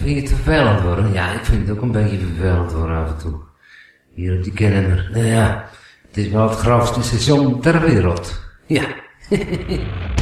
Vind je het vervelend worden? Ja, ik vind het ook een beetje vervelend worden af en toe. Hier op die Kennemer. Nou ja, het is wel het grootste station ter wereld. Ja.